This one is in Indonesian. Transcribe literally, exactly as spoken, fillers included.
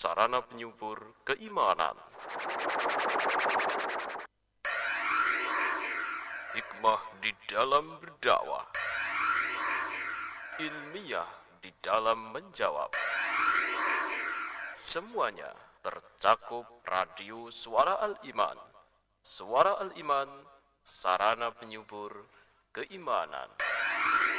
sarana penyubur keimanan. Hikmah di dalam berdakwah, ilmiah di dalam menjawab. Semuanya tercakup radio Suara Al-Iman. Suara Al-Iman, sarana penyubur keimanan.